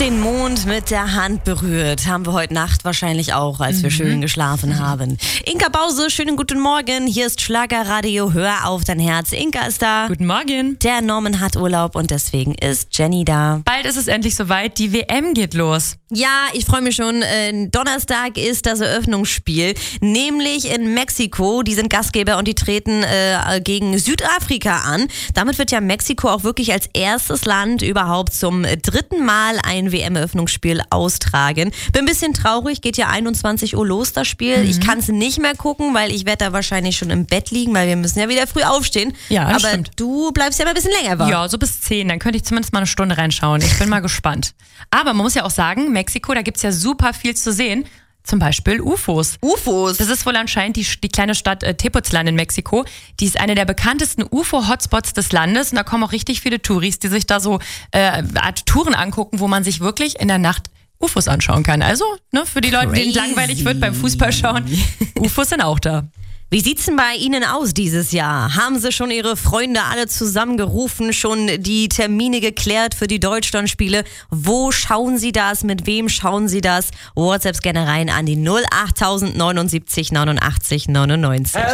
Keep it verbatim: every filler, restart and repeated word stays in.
Den Mond mit der Hand berührt. Haben wir heute Nacht wahrscheinlich auch, als mhm. wir schön geschlafen haben. Inka Bause, schönen guten Morgen. Hier ist Schlagerradio. Hör auf dein Herz. Inka ist da. Guten Morgen. Der Norman hat Urlaub und deswegen ist Jenny da. Bald ist es endlich soweit. Die W M geht los. Ja, ich freue mich schon. Äh, Donnerstag ist das Eröffnungsspiel, nämlich in Mexiko. Die sind Gastgeber und die treten äh, gegen Südafrika an. Damit wird ja Mexiko auch wirklich als erstes Land überhaupt zum dritten Mal ein W M-Eröffnungsspiel austragen. Bin ein bisschen traurig, geht ja einundzwanzig Uhr los, das Spiel. Mhm. Ich kann es nicht mehr gucken, weil ich werde da wahrscheinlich schon im Bett liegen, weil wir müssen ja wieder früh aufstehen. Ja, aber stimmt. Du bleibst ja mal ein bisschen länger wach. Ja, so bis zehn, dann könnte ich zumindest mal eine Stunde reinschauen. Ich bin mal gespannt. Aber man muss ja auch sagen, Mexiko, da gibt es ja super viel zu sehen. Zum Beispiel U F Os. U F Os? Das ist wohl anscheinend die, die kleine Stadt äh, Tepoztlán in Mexiko. Die ist eine der bekanntesten U F O-Hotspots des Landes. Und da kommen auch richtig viele Touris, die sich da so äh, Art Touren angucken, wo man sich wirklich in der Nacht U F Os anschauen kann. Also, ne, für die Crazy. Leute, denen langweilig wird beim Fußball schauen, U F Os sind auch da. Wie sieht's denn bei Ihnen aus dieses Jahr? Haben Sie schon Ihre Freunde alle zusammengerufen, schon die Termine geklärt für die Deutschlandspiele? Wo schauen Sie das? Mit wem schauen Sie das? WhatsApps gerne rein an die null acht neunundsiebzig neunundachtzig neunundneunzig.